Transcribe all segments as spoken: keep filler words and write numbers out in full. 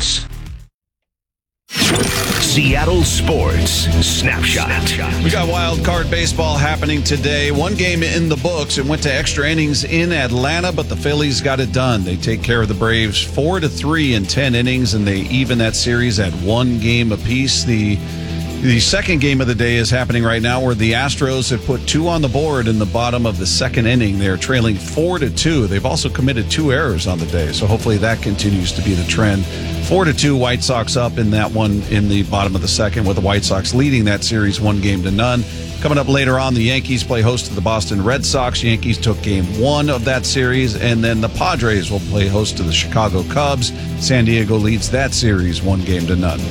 Sports. Seattle Sports Snapshot. We got wild card baseball happening today. One game in the books. It went to extra innings in Atlanta, but the Phillies got it done. They take care of the Braves four to three in ten innings, and they even that series at one game apiece. The The second game of the day is happening right now, where the Astros have put two on the board in the bottom of the second inning. They're trailing four to two. They've also committed two errors on the day, so hopefully that continues to be the trend. Four to two, White Sox up in that one in the bottom of the second, with the White Sox leading that series one game to none. Coming up later on, the Yankees play host to the Boston Red Sox. Yankees took game one of that series, and then the Padres will play host to the Chicago Cubs. San Diego leads that series one game to none.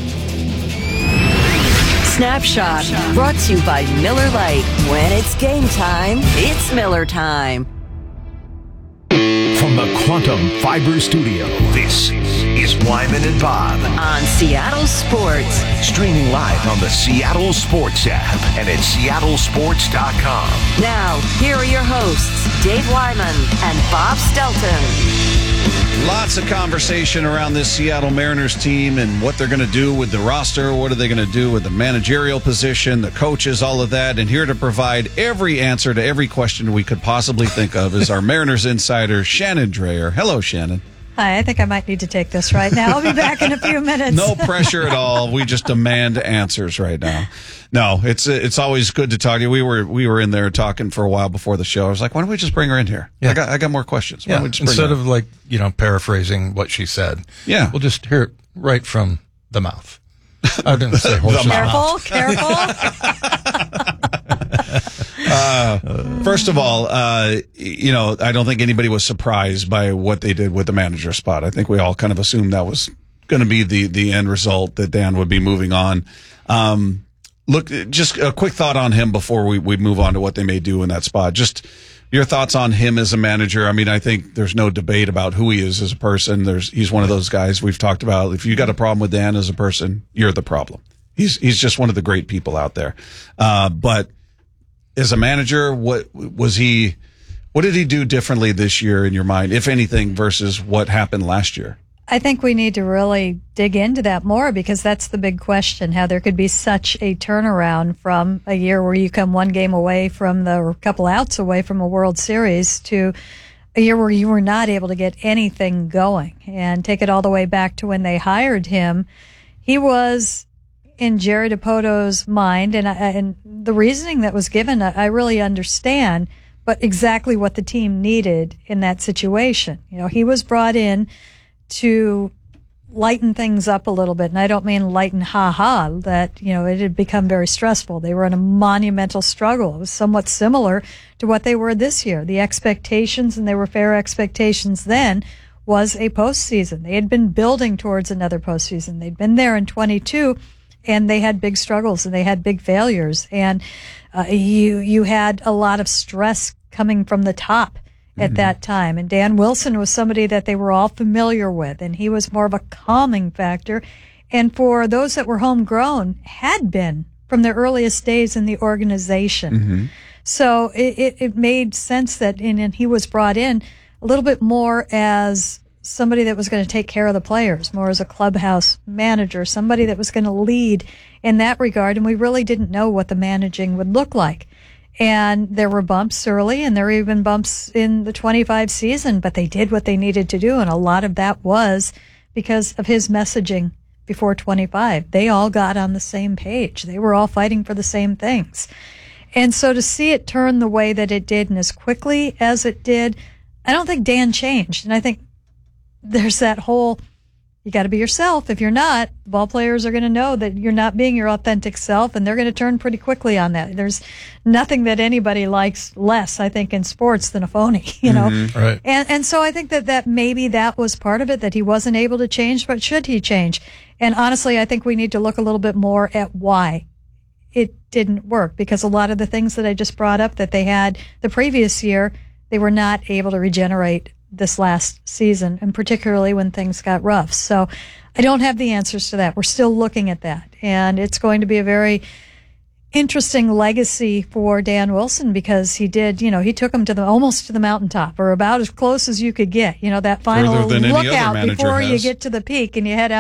Snapshot, brought to you by Miller Lite. When it's game time, it's Miller time. From the Quantum Fiber Studio, this is Wyman and Bob on Seattle Sports. Streaming live on the Seattle Sports app and at seattle sports dot com. Now, here are your hosts, Dave Wyman and Bob Stelton. Lots of conversation around this Seattle Mariners team and what they're going to do with the roster. What are they going to do with the managerial position, the coaches, all of that. And here to provide every answer to every question we could possibly think of is our Mariners insider, Shannon Drayer. Hello, Shannon. Hi, I think I might need to take this right now. I'll be back in a few minutes. No pressure at all. We just demand answers right now. No, it's it's always good to talk to you. We were we were in there talking for a while before the show. I was like, why don't we just bring her in here? Yeah. I got I got more questions. Why yeah. don't we just bring Instead her of like, you know, paraphrasing what she said. Yeah. We'll just hear it right from the mouth. I didn't say horse Careful, mouth. careful. Uh, first of all, uh, you know, I don't think anybody was surprised by what they did with the manager spot. I think we all kind of assumed that was going to be the, the end result, that Dan would be moving on. Um, look, just a quick thought on him before we, we move on to what they may do in that spot. Just your thoughts on him as a manager. I mean, I think there's no debate about who he is as a person. There's, he's one of those guys we've talked about. If you got a problem with Dan as a person, you're the problem. He's, he's just one of the great people out there. Uh, but as a manager, what was he, what did he do differently this year in your mind, if anything, versus what happened last year? I think we need to really dig into that more, because that's the big question, how there could be such a turnaround from a year where you come one game away from the, or a couple outs away from a World Series, to a year where you were not able to get anything going. And take it all the way back to when they hired him. He was, in Jerry Dipoto's mind, and and the reasoning that was given, I really understand, but exactly what the team needed in that situation. You know, he was brought in to lighten things up a little bit, and I don't mean lighten ha-ha, that, you know, it had become very stressful. They were in a monumental struggle. It was somewhat similar to what they were this year. The expectations, and they were fair expectations then, was a postseason. They had been building towards another postseason. They'd been there in twenty-two, and they had big struggles and they had big failures. And uh, you you had a lot of stress coming from the top at mm-hmm. that time. And Dan Wilson was somebody that they were all familiar with, and he was more of a calming factor. And for those that were homegrown, had been from their earliest days in the organization. Mm-hmm. So it, it, it made sense that, and, and he was brought in a little bit more as somebody that was going to take care of the players, more as a clubhouse manager, somebody that was going to lead in that regard. And we really didn't know what the managing would look like. And there were bumps early, and there were even bumps in the twenty-five season, but they did what they needed to do. And a lot of that was because of his messaging before twenty-five. They all got on the same page. They were all fighting for the same things. And so to see it turn the way that it did and as quickly as it did, I don't think Dan changed. And I think there's that whole, you got to be yourself. If you're not, ball players are going to know that you're not being your authentic self, and they're going to turn pretty quickly on that. There's nothing that anybody likes less, I think, in sports than a phony, you know? Mm-hmm. Right. And, and so I think that, that maybe that was part of it, that he wasn't able to change, but should he change? And honestly, I think we need to look a little bit more at why it didn't work, because a lot of the things that I just brought up that they had the previous year, they were not able to regenerate this last season, and particularly when things got rough. So I don't have the answers to that. We're still looking at that. And it's going to be a very interesting legacy for Dan Wilson, because he did, you know, he took him to the, almost to the mountaintop, or about as close as you could get, you know, that final lookout before you get to the peak and you head out.